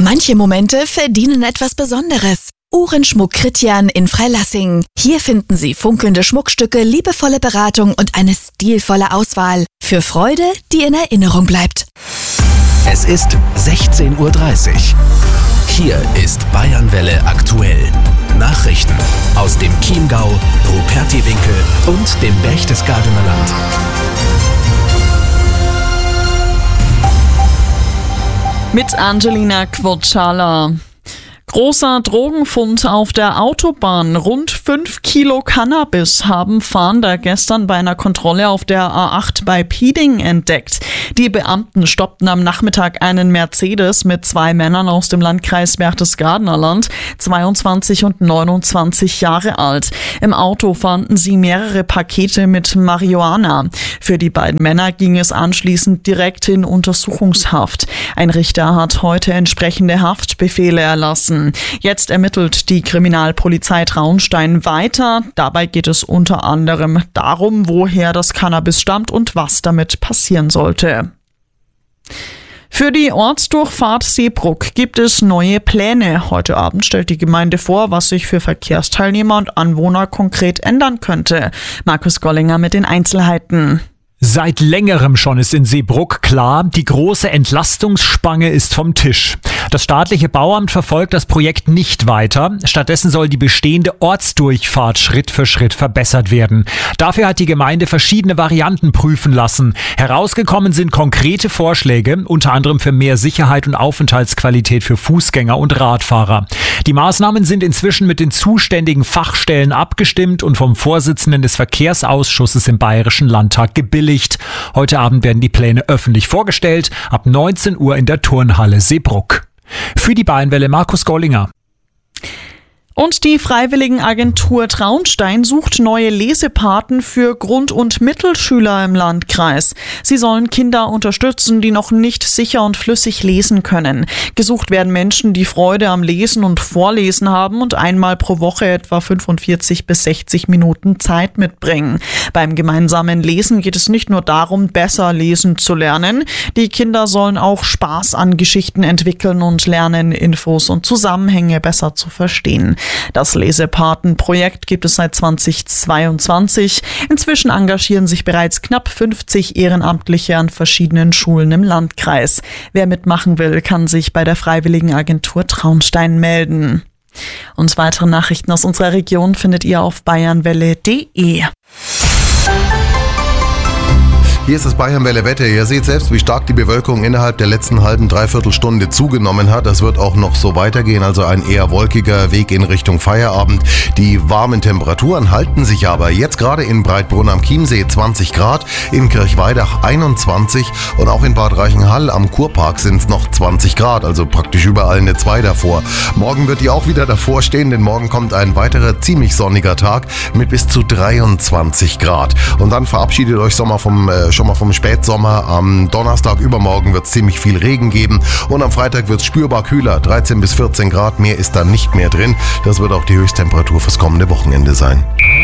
Manche Momente verdienen etwas Besonderes. Uhrenschmuck Kritjan in Freilassing. Hier finden Sie funkelnde Schmuckstücke, liebevolle Beratung und eine stilvolle Auswahl. Für Freude, die in Erinnerung bleibt. Es ist 16:30 Uhr. Hier ist Bayernwelle aktuell. Nachrichten aus dem Chiemgau, Rupertiwinkel und dem Berchtesgadener Land. Mit Angelina Quotschala. Großer Drogenfund auf der Autobahn. Rund 5 Kilo Cannabis haben Fahnder gestern bei einer Kontrolle auf der A8 bei Pieding entdeckt. Die Beamten stoppten am Nachmittag einen Mercedes mit 2 Männern aus dem Landkreis Berchtesgadener Land, 22 und 29 Jahre alt. Im Auto fanden sie mehrere Pakete mit Marihuana. Für die beiden Männer ging es anschließend direkt in Untersuchungshaft. Ein Richter hat heute entsprechende Haftbefehle erlassen. Jetzt ermittelt die Kriminalpolizei Traunstein weiter. Dabei geht es unter anderem darum, woher das Cannabis stammt und was damit passieren sollte. Für die Ortsdurchfahrt Seebruck gibt es neue Pläne. Heute Abend stellt die Gemeinde vor, was sich für Verkehrsteilnehmer und Anwohner konkret ändern könnte. Markus Gollinger mit den Einzelheiten. Seit längerem schon ist in Seebruck klar, die große Entlastungsspange ist vom Tisch. Das staatliche Bauamt verfolgt das Projekt nicht weiter. Stattdessen soll die bestehende Ortsdurchfahrt Schritt für Schritt verbessert werden. Dafür hat die Gemeinde verschiedene Varianten prüfen lassen. Herausgekommen sind konkrete Vorschläge, unter anderem für mehr Sicherheit und Aufenthaltsqualität für Fußgänger und Radfahrer. Die Maßnahmen sind inzwischen mit den zuständigen Fachstellen abgestimmt und vom Vorsitzenden des Verkehrsausschusses im Bayerischen Landtag gebilligt. Heute Abend werden die Pläne öffentlich vorgestellt, ab 19 Uhr in der Turnhalle Seebruck. Für die Bayernwelle Markus Gollinger. Und die Freiwilligenagentur Traunstein sucht neue Lesepaten für Grund- und Mittelschüler im Landkreis. Sie sollen Kinder unterstützen, die noch nicht sicher und flüssig lesen können. Gesucht werden Menschen, die Freude am Lesen und Vorlesen haben und einmal pro Woche etwa 45 bis 60 Minuten Zeit mitbringen. Beim gemeinsamen Lesen geht es nicht nur darum, besser lesen zu lernen. Die Kinder sollen auch Spaß an Geschichten entwickeln und lernen, Infos und Zusammenhänge besser zu verstehen. Das Lesepatenprojekt gibt es seit 2022. Inzwischen engagieren sich bereits knapp 50 Ehrenamtliche an verschiedenen Schulen im Landkreis. Wer mitmachen will, kann sich bei der Freiwilligenagentur Traunstein melden. Und weitere Nachrichten aus unserer Region findet ihr auf bayernwelle.de. Hier ist das Bayernwelle-Wetter. Ihr seht selbst, wie stark die Bewölkung innerhalb der letzten halben, dreiviertel Stunde zugenommen hat. Das wird auch noch so weitergehen, also ein eher wolkiger Weg in Richtung Feierabend. Die warmen Temperaturen halten sich aber. Jetzt gerade in Breitbrunn am Chiemsee 20 Grad, in Kirchweidach 21 und auch in Bad Reichenhall am Kurpark sind es noch 20 Grad, also praktisch überall eine 2 davor. Morgen wird die auch wieder davor stehen, denn morgen kommt ein weiterer ziemlich sonniger Tag mit bis zu 23 Grad. Und dann verabschiedet euch schon mal vom Spätsommer. Am Donnerstag übermorgen wird es ziemlich viel Regen geben und am Freitag wird es spürbar kühler, 13 bis 14 Grad, mehr ist dann nicht mehr drin. Das wird auch die Höchsttemperatur fürs kommende Wochenende sein.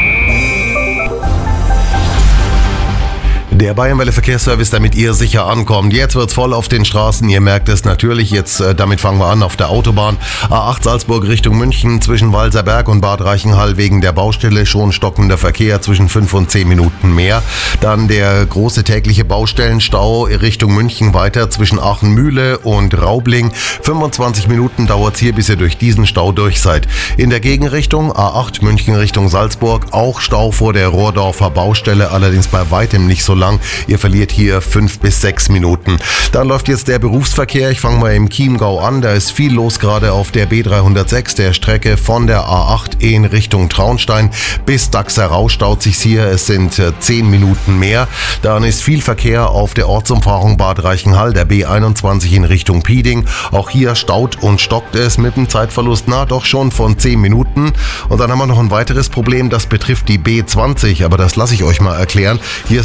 Der Bayernwelle Verkehrsservice, damit ihr sicher ankommt. Jetzt wird's voll auf den Straßen, ihr merkt es natürlich. Jetzt damit fangen wir an auf der Autobahn. A8 Salzburg Richtung München zwischen Walserberg und Bad Reichenhall wegen der Baustelle schon stockender Verkehr zwischen 5 und 10 Minuten mehr. Dann der große tägliche Baustellenstau Richtung München weiter zwischen Aachen-Mühle und Raubling. 25 Minuten dauert's hier, bis ihr durch diesen Stau durch seid. In der Gegenrichtung A8 München Richtung Salzburg auch Stau vor der Rohrdorfer Baustelle, allerdings bei weitem nicht so lang. Ihr verliert hier 5 bis 6 Minuten. Dann läuft jetzt der Berufsverkehr. Ich fange mal im Chiemgau an. Da ist viel los gerade auf der B306, der Strecke von der A8 in Richtung Traunstein bis Dachserau staut sich's hier. Es sind 10 Minuten mehr. Dann ist viel Verkehr auf der Ortsumfahrung Bad Reichenhall, der B21 in Richtung Pieding. Auch hier staut und stockt es mit einem Zeitverlust doch schon von 10 Minuten. Und dann haben wir noch ein weiteres Problem, das betrifft die B20, aber das lasse ich euch mal erklären. Hier ist eine Sprachnachricht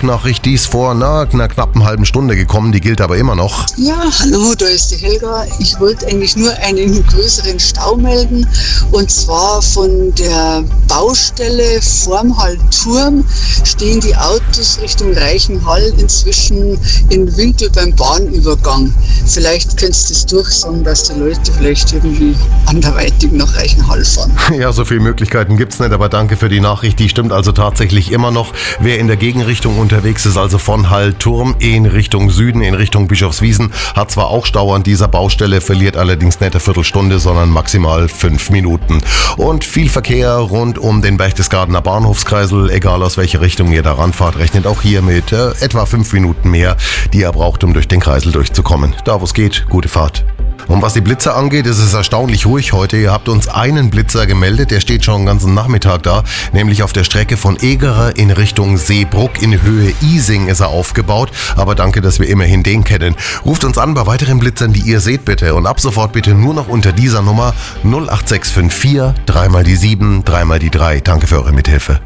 Nachricht, die ist vor einer knappen halben Stunde gekommen, die gilt aber immer noch. Ja, hallo, da ist die Helga. Ich wollte eigentlich nur einen größeren Stau melden, und zwar von der Baustelle vorm Hallturm stehen die Autos Richtung Reichenhall inzwischen in Winkel beim Bahnübergang. Vielleicht könntest du das durchsagen, dass die Leute vielleicht irgendwie anderweitig nach Reichenhall fahren. Ja, so viele Möglichkeiten gibt's nicht, aber danke für die Nachricht, die stimmt also tatsächlich immer noch. Wer in der Gegenrichtung unterwegs ist, also von Hallturm in Richtung Süden, in Richtung Bischofswiesen, hat zwar auch Stau an dieser Baustelle, verliert allerdings nicht eine Viertelstunde, sondern maximal 5 Minuten. Und viel Verkehr rund um den Berchtesgadener Bahnhofskreisel, egal aus welcher Richtung ihr da ranfahrt, rechnet auch hier mit etwa 5 Minuten mehr, die ihr braucht, um durch den Kreisel durchzukommen. Da wo es geht, gute Fahrt. Und was die Blitzer angeht, ist es erstaunlich ruhig heute. Ihr habt uns einen Blitzer gemeldet, der steht schon den ganzen Nachmittag da, nämlich auf der Strecke von Egerer in Richtung Seebruck in Höhe Ising ist er aufgebaut. Aber danke, dass wir immerhin den kennen. Ruft uns an bei weiteren Blitzern, die ihr seht bitte. Und ab sofort bitte nur noch unter dieser Nummer 08654 3 mal die 7, 3 mal die 3. Danke für eure Mithilfe.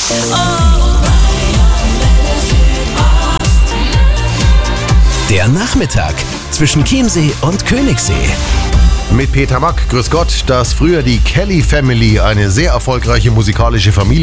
Der Nachmittag zwischen Chiemsee und Königssee. Mit Peter Mack, grüß Gott, dass früher die Kelly Family eine sehr erfolgreiche musikalische Familie